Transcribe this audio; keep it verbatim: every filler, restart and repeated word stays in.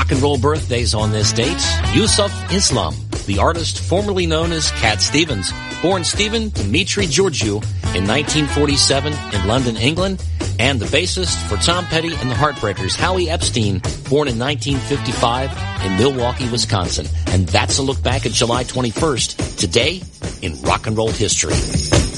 rock and roll birthdays on this date. Yusuf Islam, the artist formerly known as Cat Stevens, born Stephen Dimitri Georgiou in nineteen forty-seven in London, England, and the bassist for Tom Petty and the Heartbreakers, Howie Epstein, born in nineteen fifty-five in Milwaukee, Wisconsin. And that's a look back at July twenty-first, today in rock and roll history.